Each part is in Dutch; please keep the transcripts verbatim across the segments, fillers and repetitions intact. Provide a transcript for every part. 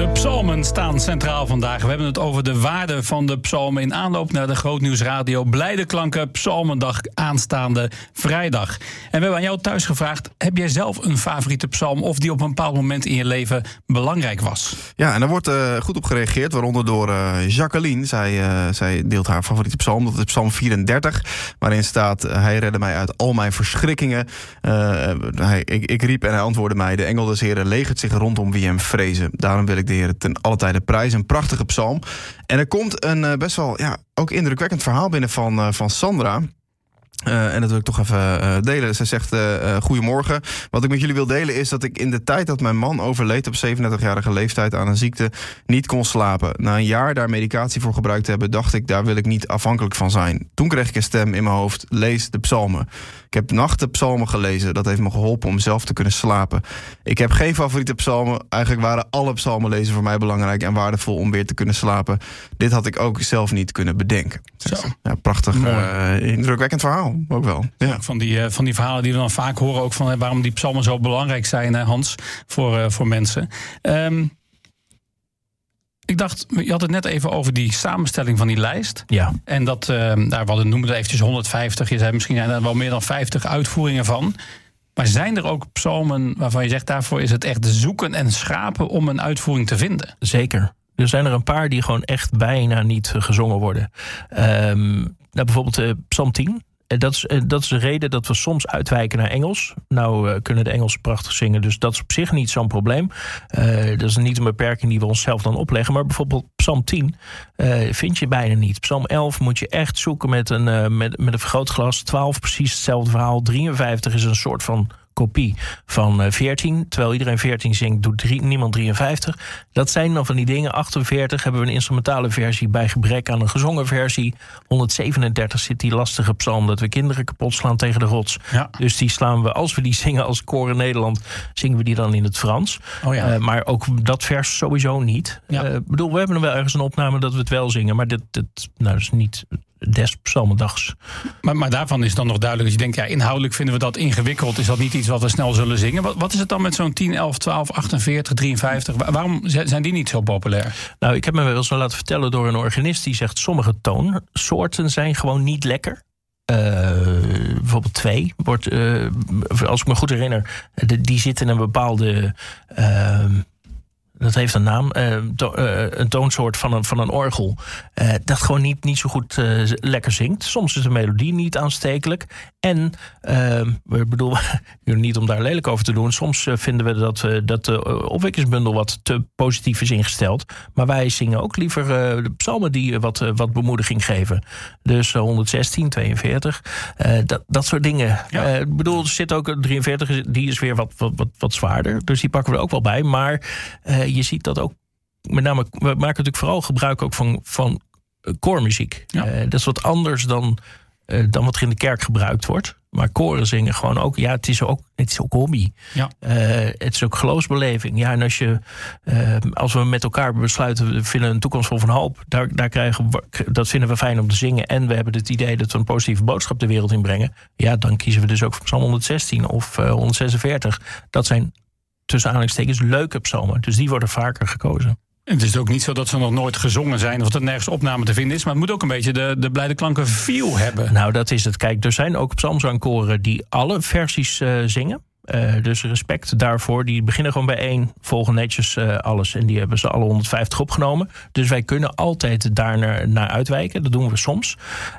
De psalmen staan centraal vandaag. We hebben het over de waarde van de psalmen in aanloop naar de Grootnieuwsradio Blijde Klanken Psalmendag aanstaande vrijdag. En we hebben aan jou thuis gevraagd, heb jij zelf een favoriete psalm of die op een bepaald moment in je leven belangrijk was? Ja, en daar wordt uh, goed op gereageerd, waaronder door uh, Jacqueline. Zij, uh, zij deelt haar favoriete psalm, dat is psalm vierendertig, waarin staat, uh, hij redde mij uit al mijn verschrikkingen. Uh, hij, ik, ik riep en hij antwoordde mij, de engel des Heren legert zich rondom wie hem vrezen. Daarom wil ik de Heer ten alle tijde prijzen. Een prachtige psalm. En er komt een uh, best wel ja, ook indrukwekkend verhaal binnen van, uh, van Sandra. Uh, en dat wil ik toch even uh, delen. Zij zegt, uh, uh, goedemorgen. Wat ik met jullie wil delen is dat ik in de tijd dat mijn man overleed op zevenendertigjarige leeftijd aan een ziekte niet kon slapen. Na een jaar daar medicatie voor gebruikt te hebben, dacht ik, daar wil ik niet afhankelijk van zijn. Toen kreeg ik een stem in mijn hoofd, lees de psalmen. Ik heb nachten psalmen gelezen. Dat heeft me geholpen om zelf te kunnen slapen. Ik heb geen favoriete psalmen. Eigenlijk waren alle psalmen lezen voor mij belangrijk en waardevol om weer te kunnen slapen. Dit had ik ook zelf niet kunnen bedenken. Zo. Ja, prachtig, uh, indrukwekkend verhaal. Ook wel. Ja. Van, die, uh, van die verhalen die we dan vaak horen, ook van uh, waarom die psalmen zo belangrijk zijn, uh, Hans, voor, uh, voor mensen. Um, ik dacht, je had het net even over die samenstelling van die lijst. Ja. En dat, uh, daar we noemen we eventjes honderdvijftig. Je zei misschien zijn er wel meer dan vijftig uitvoeringen van. Maar zijn er ook psalmen waarvan je zegt, daarvoor is het echt zoeken en schapen om een uitvoering te vinden? Zeker. Er zijn er een paar die gewoon echt bijna niet gezongen worden. Um, nou, bijvoorbeeld uh, Psalm tien. Dat is, dat is de reden dat we soms uitwijken naar Engels. Nou uh, kunnen de Engelsen prachtig zingen, dus dat is op zich niet zo'n probleem. Uh, dat is niet een beperking die we onszelf dan opleggen. Maar bijvoorbeeld Psalm tien uh, vind je bijna niet. Psalm elf moet je echt zoeken met een, uh, met, met een vergrootglas. twaalf precies hetzelfde verhaal. drieënvijftig is een soort van kopie van veertien. Terwijl iedereen veertien zingt, doet drie, niemand drieënvijftig. Dat zijn dan van die dingen. achtenveertig hebben we een instrumentale versie bij gebrek aan een gezongen versie. honderdzevenendertig zit die lastige psalm dat we kinderen kapot slaan tegen de rots. Ja. Dus die slaan we, als we die zingen als koor in Nederland, zingen we die dan in het Frans. Oh ja. uh, maar ook dat vers sowieso niet. Ik ja. uh, bedoel, we hebben er wel ergens een opname dat we het wel zingen, maar dit, dit nou, is niet des psalmendags. Maar, maar daarvan is dan nog duidelijk, als je denkt, ja, inhoudelijk vinden we dat ingewikkeld, is dat niet iets wat we snel zullen zingen. Wat, wat is het dan met zo'n tien, elf, twaalf, achtenveertig, drieënvijftig? Waarom zijn die niet zo populair? Nou, ik heb me wel eens laten vertellen door een organist die zegt, sommige toonsoorten zijn gewoon niet lekker. Uh, bijvoorbeeld twee wordt, uh, als ik me goed herinner, de, die zit in een bepaalde Uh, dat heeft een naam, uh, to, uh, een toonsoort van een, van een orgel. Uh, dat gewoon niet, niet zo goed uh, lekker zingt. Soms is de melodie niet aanstekelijk. En, uh, ik bedoel, niet om daar lelijk over te doen, soms uh, vinden we dat, uh, dat de opwekkingsbundel wat te positief is ingesteld. Maar wij zingen ook liever uh, de psalmen die wat, uh, wat bemoediging geven. Dus uh, honderdzestien, tweeënveertig, uh, dat, dat soort dingen. Ja. Uh, ik bedoel, er zit ook drieënveertig, die is weer wat, wat, wat, wat zwaarder. Dus die pakken we er ook wel bij. Maar uh, je ziet dat ook, met name, we maken natuurlijk vooral gebruik ook van, van koormuziek. Ja. Uh, dat is wat anders dan, uh, dan wat er in de kerk gebruikt wordt. Maar koren zingen gewoon ook, ja, het is ook, het is ook hobby. Ja. Uh, het is ook geloofsbeleving. Ja, en als je, uh, als we met elkaar besluiten, we vinden een toekomst vol van hoop, daar, daar krijgen we, dat vinden we fijn om te zingen. En we hebben het idee dat we een positieve boodschap de wereld inbrengen. Ja, dan kiezen we dus ook voor Psalm honderdzestien of uh, honderdzesenveertig. Dat zijn tussen aanhalingstekens leuke psalmen. Dus die worden vaker gekozen. Het is ook niet zo dat ze nog nooit gezongen zijn of dat nergens opname te vinden is, maar het moet ook een beetje de, de Blijde Klanken feel hebben. Nou, dat is het. Kijk, er zijn ook psalmzangkoren die alle versies uh, zingen. Uh, dus respect daarvoor. Die beginnen gewoon bij één, volgen netjes uh, alles. En die hebben ze alle honderdvijftig opgenomen. Dus wij kunnen altijd daar naar, naar uitwijken. Dat doen we soms.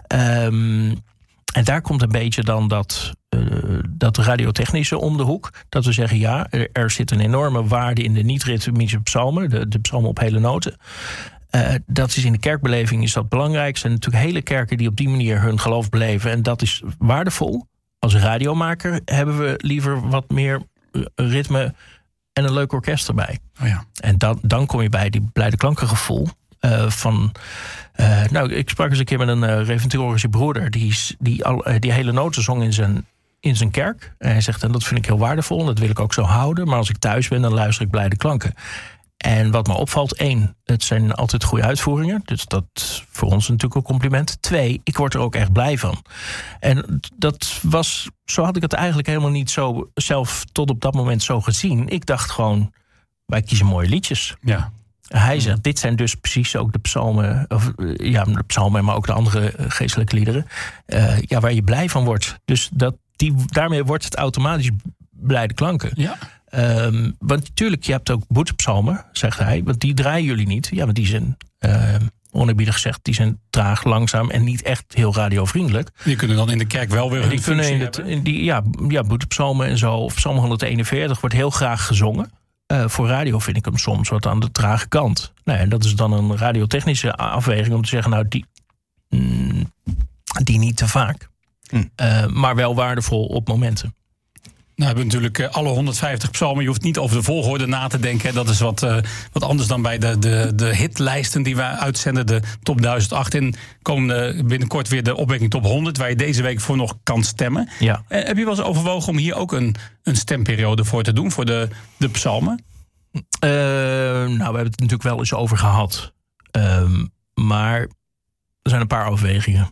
Um, En daar komt een beetje dan dat, uh, dat radiotechnische om de hoek. Dat we zeggen, ja, er, er zit een enorme waarde in de niet-ritmische psalmen. De, de psalmen op hele noten. Uh, dat is in de kerkbeleving is dat belangrijk. Er zijn natuurlijk hele kerken die op die manier hun geloof beleven. En dat is waardevol. Als radiomaker hebben we liever wat meer ritme en een leuk orkest erbij. Oh ja. En dan, dan kom je bij die Blijde Klankengevoel. Uh, van, uh, nou, ik sprak eens een keer met een uh, reventorische broeder die, die, al, uh, die hele noten zong in zijn, in zijn kerk. En hij zegt, en dat vind ik heel waardevol en dat wil ik ook zo houden. Maar als ik thuis ben, dan luister ik Blijde Klanken. En wat me opvalt, één, het zijn altijd goede uitvoeringen. Dus dat voor ons natuurlijk een compliment. Twee, ik word er ook echt blij van. En dat was, zo had ik het eigenlijk helemaal niet zo zelf tot op dat moment zo gezien. Ik dacht gewoon, wij kiezen mooie liedjes. Ja. Hij zegt, dit zijn dus precies ook de psalmen, of ja, de psalmen, maar ook de andere geestelijke liederen, uh, ja, waar je blij van wordt. Dus dat, die, daarmee wordt het automatisch blijde klanken. Ja. Um, want natuurlijk, je hebt ook boetepsalmen, zegt hij, want die draaien jullie niet. Ja, want die zijn, uh, oneerbiedig gezegd, die zijn traag, langzaam en niet echt heel radiovriendelijk. Die kunnen dan in de kerk wel weer hun die kunnen in het, in die, ja, ja, boetepsalmen en zo, of psalm honderdeenenveertig wordt heel graag gezongen. Uh, voor radio vind ik hem soms wat aan de trage kant. Nou, en dat is dan een radiotechnische afweging om te zeggen, nou, die, mm, die niet te vaak. Hm. Uh, maar wel waardevol op momenten. Nou, we hebben natuurlijk alle honderdvijftig psalmen. Je hoeft niet over de volgorde na te denken. Dat is wat, uh, wat anders dan bij de, de, de hitlijsten die wij uitzenden. De top duizend acht. En komen binnenkort weer de opwekking top honderd... waar je deze week voor nog kan stemmen. Ja. Uh, heb je wel eens overwogen om hier ook een, een stemperiode voor te doen? Voor de, de psalmen? Uh, nou, we hebben het natuurlijk wel eens over gehad. Uh, maar er zijn een paar afwegingen.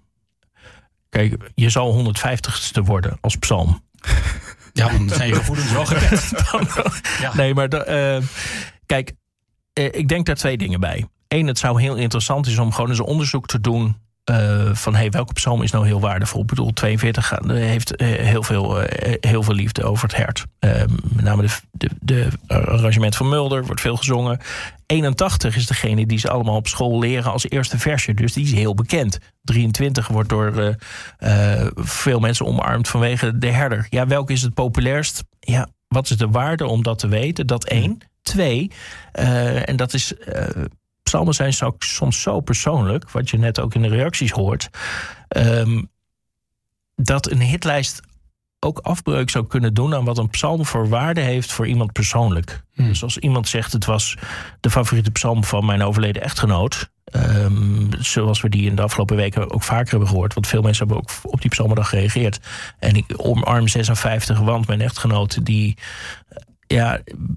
Kijk, je zal honderdvijftigste worden als psalm. Ja, dan zijn je gevoelens wel getest. Ja. Nee, maar de, uh, kijk, uh, ik denk daar twee dingen bij. Eén, het zou heel interessant zijn om gewoon eens een onderzoek te doen uh, van hey, welke psalm is nou heel waardevol. Ik bedoel, tweeënveertig heeft uh, heel, veel, uh, heel veel liefde over het hert. Uh, met name de, de, de arrangement van Mulder wordt veel gezongen. eenentachtig is degene die ze allemaal op school leren als eerste versje. Dus die is heel bekend. drieëntwintig wordt door uh, uh, veel mensen omarmd vanwege de herder. Ja, welke is het populairst? Ja, wat is de waarde om dat te weten? Dat één. Twee, uh, en dat is... Uh, psalmen zijn soms zo persoonlijk, wat je net ook in de reacties hoort, um, dat een hitlijst ook afbreuk zou kunnen doen aan wat een psalm voor waarde heeft voor iemand persoonlijk. Hmm. Dus als iemand zegt, het was de favoriete psalm van mijn overleden echtgenoot, um, zoals we die in de afgelopen weken ook vaker hebben gehoord, want veel mensen hebben ook op die psalmendag gereageerd. En ik omarm zesenvijftig, want mijn echtgenoot die, ja,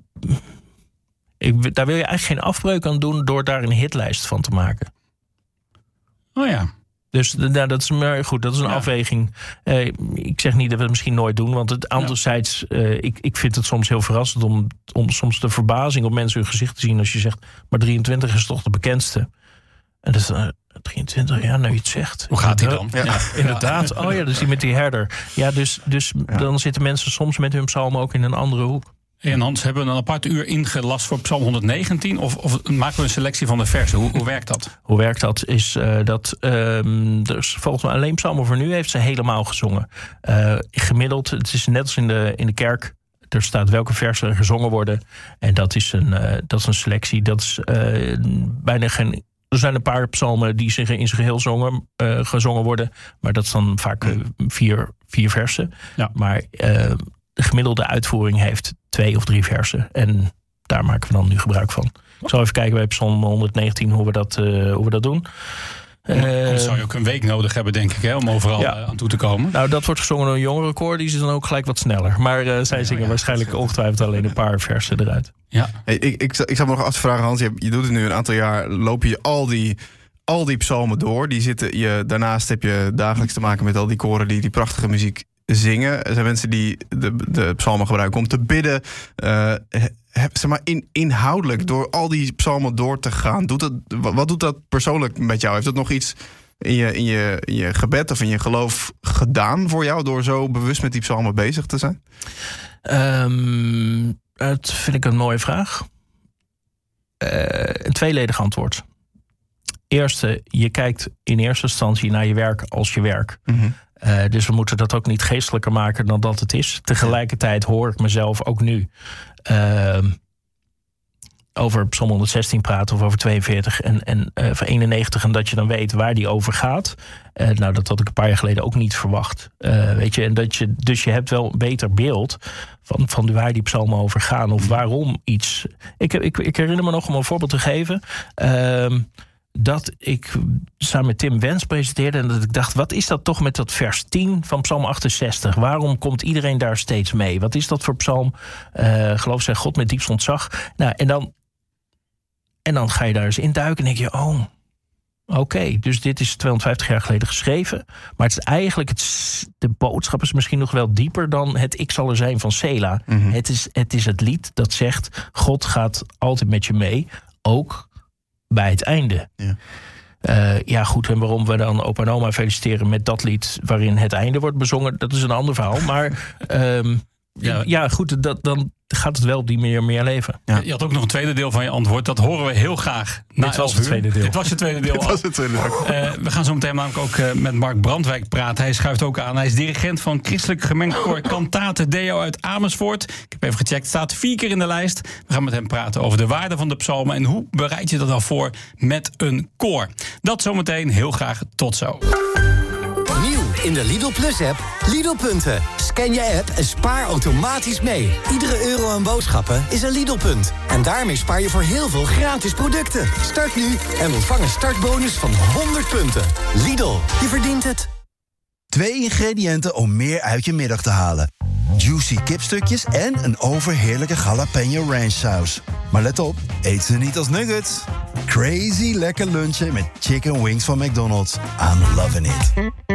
ik, daar wil je eigenlijk geen afbreuk aan doen door daar een hitlijst van te maken. Oh ja. Dus nou, dat is maar goed, dat is een ja. afweging. Uh, ik zeg niet dat we het misschien nooit doen, want het anderzijds, uh, ik, ik vind het soms heel verrassend om, om soms de verbazing op mensen hun gezicht te zien als je zegt, maar drieëntwintig is toch de bekendste. En dat is uh, drieëntwintig, ja, nou je het zegt. Hoe gaat die dan? Ja. Ja. Inderdaad. Oh ja, dus die met die herder. Ja, dus, dus ja. dan zitten mensen soms met hun psalmen ook in een andere hoek. En Hans, hebben we een apart uur ingelast voor psalm honderdnegentien? Of, of maken we een selectie van de versen? Hoe, hoe werkt dat? Hoe werkt dat? Is uh, dat um, dus volgens mij alleen psalmen voor nu heeft ze helemaal gezongen. Uh, gemiddeld, het is net als in de, in de kerk. Er staat welke versen er gezongen worden. En dat is een, uh, dat is een selectie. Dat is uh, bijna geen... Er zijn een paar psalmen die zich in zijn geheel zongen, uh, gezongen worden. Maar dat is dan vaak uh, vier, vier versen. Ja. Maar... Uh, de gemiddelde uitvoering heeft twee of drie versen. En daar maken we dan nu gebruik van. Ik zal even kijken bij psalm honderdnegentien hoe we dat, uh, hoe we dat doen. Dan uh, zou je ook een week nodig hebben, denk ik, hè, om overal ja. uh, aan toe te komen. Nou, dat wordt gezongen door een jongere koor. Die is dan ook gelijk wat sneller. Maar uh, zij ja, zingen ja, waarschijnlijk ongetwijfeld alleen een paar versen eruit. Ja. Hey, ik, ik, ik zou me nog afvragen, Hans. Je, je doet het nu een aantal jaar. Loop je al die... al die psalmen door. Die zitten je, daarnaast heb je dagelijks te maken met al die koren die die prachtige muziek zingen. Er zijn mensen die de, de psalmen gebruiken om te bidden. Uh, heb, zeg maar in, inhoudelijk door al die psalmen door te gaan. Doet dat, wat doet dat persoonlijk met jou? Heeft dat nog iets in je, in, je, in je gebed of in je geloof gedaan voor jou door zo bewust met die psalmen bezig te zijn? Um, dat vind ik een mooie vraag. Uh, een tweeledig antwoord. Eerste, je kijkt in eerste instantie naar je werk als je werk. Mm-hmm. Uh, dus we moeten dat ook niet geestelijker maken dan dat het is. Tegelijkertijd hoor ik mezelf ook nu uh, over psalm honderdzestien praten of over tweeënveertig en, en uh, voor eenennegentig. En dat je dan weet waar die over gaat. Uh, nou, dat had ik een paar jaar geleden ook niet verwacht. Uh, weet je, en dat je, dus je hebt wel een beter beeld van, van waar die psalmen over gaan. Of waarom iets. Ik, ik, ik herinner me nog om een voorbeeld te geven. Uh, dat ik samen met Tim Wens presenteerde en dat ik dacht, wat is dat toch met dat vers tien van psalm achtenzestig? Waarom komt iedereen daar steeds mee? Wat is dat voor psalm? Uh, geloof zij God met diepst ontzag. Nou, en dan, en dan ga je daar eens induiken en denk je, oh, oké, okay, dus dit is tweehonderdvijftig jaar geleden geschreven. Maar het is eigenlijk, het, de boodschap is misschien nog wel dieper dan het ik zal er zijn van Sela. Mm-hmm. Het is, het is het lied dat zegt, God gaat altijd met je mee. ook bij het einde. Ja. Uh, ja, goed, en waarom we dan opa en oma feliciteren met dat lied waarin het einde wordt bezongen, dat is een ander verhaal. Maar um, ja. ja, goed, dat, dan gaat het wel op die manier meer leven. Ja. Je had ook nog een tweede deel van je antwoord. Dat horen we heel graag. Dit was het tweede deel. Dit was je tweede deel. Dit was het tweede deel. Uh, we gaan zo meteen namelijk ook uh, met Mark Brandwijk praten. Hij schuift ook aan. Hij is dirigent van Christelijk Gemengd Koor Cantate Deo uit Amersfoort. Ik heb even gecheckt. Staat vier keer in de lijst. We gaan met hem praten over de waarde van de psalmen en hoe bereid je dat dan voor met een koor. Dat zometeen. Heel graag. Tot zo. Nieuw in de Lidl Plus-app. Lidl-punten. Scan je app en spaar automatisch mee. Iedere euro aan boodschappen is een Lidl-punt. En daarmee spaar je voor heel veel gratis producten. Start nu en ontvang een startbonus van honderd punten. Lidl, je verdient het. Twee ingrediënten om meer uit je middag te halen. Juicy kipstukjes en een overheerlijke jalapeno ranch saus. Maar let op, eet ze niet als nuggets. Crazy lekker lunchen met chicken wings van McDonald's. I'm loving it.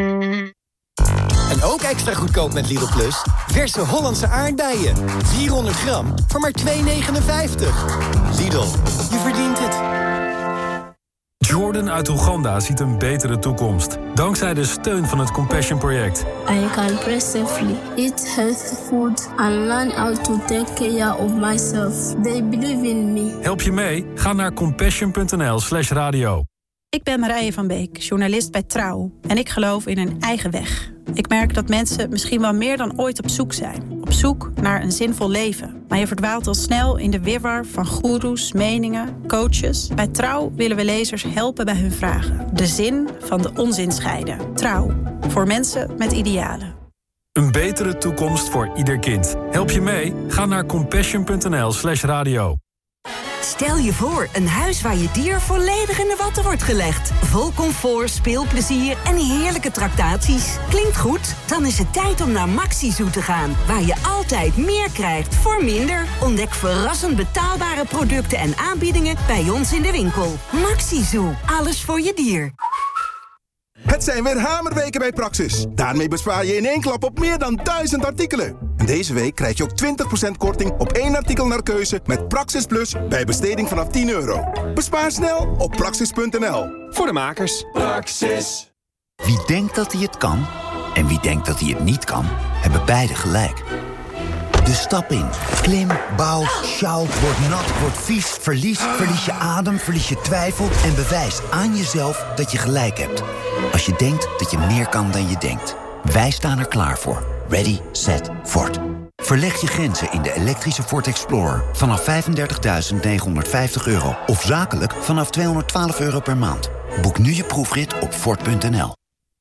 En ook extra goedkoop met Lidl Plus. Verse Hollandse aardbeien. vierhonderd gram voor maar twee negenenvijftig. Lidl, je verdient het. Jordan uit Oeganda ziet een betere toekomst. Dankzij de steun van het Compassion Project. I can pray safely, eat healthy food and learn how to take care of myself. They believe in me. Help je mee? Ga naar compassion.nl slash radio. Ik ben Marije van Beek, journalist bij Trouw. En ik geloof in een eigen weg. Ik merk dat mensen misschien wel meer dan ooit op zoek zijn. Op zoek naar een zinvol leven. Maar je verdwaalt al snel in de wirwar van goeroes, meningen, coaches. Bij Trouw willen we lezers helpen bij hun vragen. De zin van de onzin scheiden. Trouw. Voor mensen met idealen. Een betere toekomst voor ieder kind. Help je mee? Ga naar compassion.nl slash radio. Stel je voor, een huis waar je dier volledig in de watten wordt gelegd. Vol comfort, speelplezier en heerlijke tractaties. Klinkt goed? Dan is het tijd om naar Maxi-Zoo te gaan. Waar je altijd meer krijgt voor minder. Ontdek verrassend betaalbare producten en aanbiedingen bij ons in de winkel. Maxi-Zoo, alles voor je dier. Het zijn weer hamerweken bij Praxis. Daarmee bespaar je in één klap op meer dan duizend artikelen. En deze week krijg je ook twintig procent korting op één artikel naar keuze met Praxis Plus bij besteding vanaf tien euro. Bespaar snel op praxis punt n l. Voor de makers. Praxis. Wie denkt dat hij het kan en wie denkt dat hij het niet kan, hebben beide gelijk. Dus stap in. Klim, bouw, sjouw, word nat, word vies, verlies, verlies je adem, verlies je twijfel en bewijs aan jezelf dat je gelijk hebt. Als je denkt dat je meer kan dan je denkt. Wij staan er klaar voor. Ready, set, Ford. Verleg je grenzen in de elektrische Ford Explorer vanaf vijfendertigduizend negenhonderdvijftig euro of zakelijk vanaf tweehonderdtwaalf euro per maand. Boek nu je proefrit op Ford punt n l.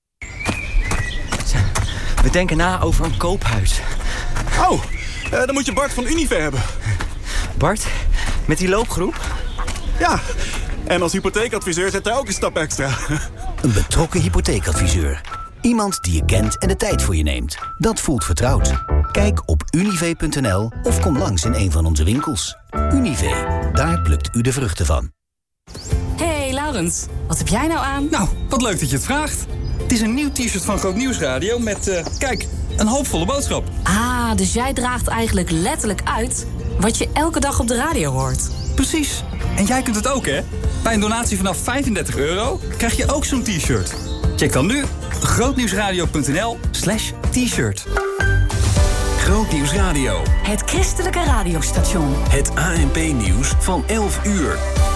We denken na over een koophuis. Oh, uh, dan moet je Bart van Unive hebben. Bart, met die loopgroep? Ja, en als hypotheekadviseur zet hij ook een stap extra. Een betrokken hypotheekadviseur. Iemand die je kent en de tijd voor je neemt. Dat voelt vertrouwd. Kijk op unive punt n l of kom langs in een van onze winkels. Unive, daar plukt u de vruchten van. Hey Laurens, wat heb jij nou aan? Nou, wat leuk dat je het vraagt. Het is een nieuw t-shirt van Groot Nieuws Radio met, uh, kijk, een hoopvolle boodschap. Ah, dus jij draagt eigenlijk letterlijk uit wat je elke dag op de radio hoort. Precies. En jij kunt het ook, hè? Bij een donatie vanaf vijfendertig euro krijg je ook zo'n t-shirt. Check dan nu grootnieuwsradio punt n l slash t-shirt. Groot Nieuws Radio. Het christelijke radiostation. Het A N P-nieuws van elf uur.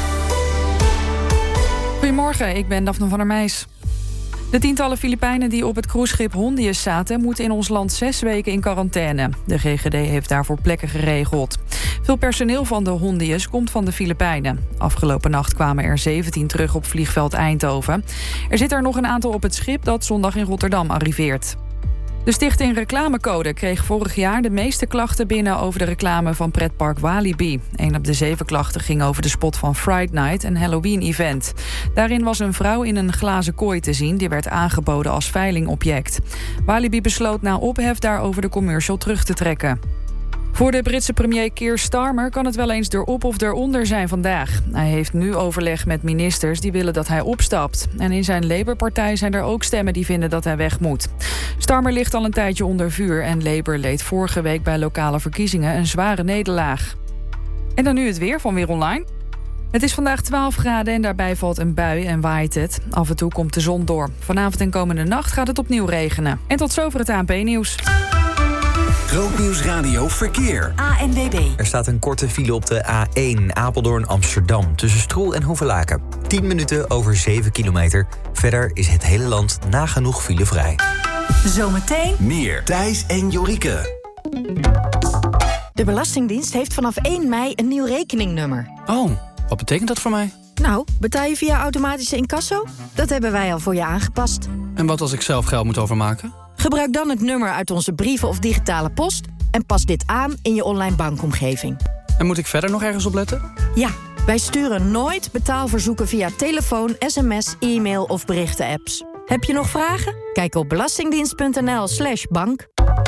Goedemorgen, ik ben Daphne van der Meijs. De tientallen Filipijnen die op het cruiseschip Hondius zaten moeten in ons land zes weken in quarantaine. De G G D heeft daarvoor plekken geregeld. Veel personeel van de Hondius komt van de Filipijnen. Afgelopen nacht kwamen er zeventien terug op vliegveld Eindhoven. Er zit er nog een aantal op het schip dat zondag in Rotterdam arriveert. De stichting Reclamecode kreeg vorig jaar de meeste klachten binnen over de reclame van pretpark Walibi. Een op de zeven klachten ging over de spot van Fright Night, een Halloween-event. Daarin was een vrouw in een glazen kooi te zien die werd aangeboden als veilingobject. Walibi besloot na ophef daarover de commercial terug te trekken. Voor de Britse premier Keir Starmer kan het wel eens erop of eronder zijn vandaag. Hij heeft nu overleg met ministers die willen dat hij opstapt. En in zijn Labour-partij zijn er ook stemmen die vinden dat hij weg moet. Starmer ligt al een tijdje onder vuur en Labour leed vorige week bij lokale verkiezingen een zware nederlaag. En dan nu het weer van Weer Online. Het is vandaag twaalf graden en daarbij valt een bui en waait het. Af en toe komt de zon door. Vanavond en komende nacht gaat het opnieuw regenen. En tot zover het A N P-nieuws. Grootnieuws Radio Verkeer. A N W B. Er staat een korte file op de A één Apeldoorn-Amsterdam tussen Stroel en Hoevelaken. tien minuten over zeven kilometer. Verder is het hele land nagenoeg filevrij. Zometeen meer Thijs en Jorike. De Belastingdienst heeft vanaf één mei een nieuw rekeningnummer. Oh, wat betekent dat voor mij? Nou, betaal je via automatische incasso? Dat hebben wij al voor je aangepast. En wat als ik zelf geld moet overmaken? Gebruik dan het nummer uit onze brieven of digitale post en pas dit aan in je online bankomgeving. En moet ik verder nog ergens op letten? Ja, wij sturen nooit betaalverzoeken via telefoon, sms, e-mail of berichten-apps. Heb je nog vragen? Kijk op belastingdienst.nl slash bank.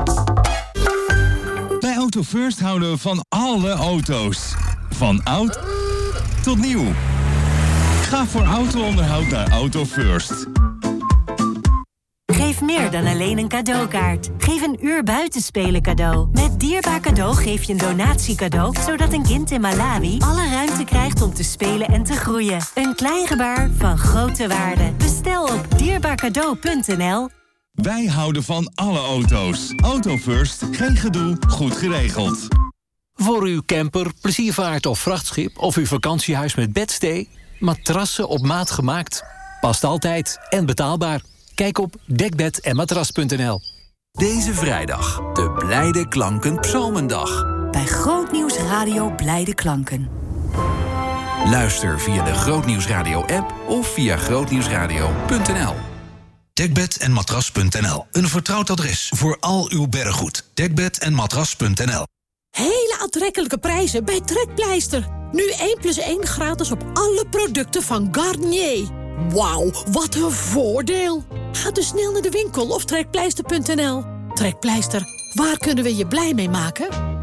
Bij Auto First houden we van alle auto's. Van oud tot nieuw. Ga voor auto-onderhoud naar Auto First. Geef meer dan alleen een cadeaukaart. Geef een uur buitenspelen cadeau. Met Dierbaar Cadeau geef je een donatie cadeau, zodat een kind in Malawi alle ruimte krijgt om te spelen en te groeien. Een klein gebaar van grote waarde. Bestel op dierbaar cadeau punt n l. Wij houden van alle auto's. Auto First, geen gedoe, goed geregeld. Voor uw camper, pleziervaart of vrachtschip of uw vakantiehuis met bedstee, matrassen op maat gemaakt. Past altijd en betaalbaar. Kijk op dekbed en matras punt n l. Deze vrijdag, de Blijde Klanken Psalmendag. Bij Grootnieuws Radio Blijde Klanken. Luister via de Grootnieuws Radio app of via grootnieuwsradio punt n l. dekbed en matras punt n l. Een vertrouwd adres voor al uw berggoed. dekbed en matras punt n l. Hele aantrekkelijke prijzen bij Trekpleister. Nu één plus één gratis op alle producten van Garnier. Wauw, wat een voordeel. Ga dus snel naar de winkel of trekpleister punt n l. Trekpleister, waar kunnen we je blij mee maken?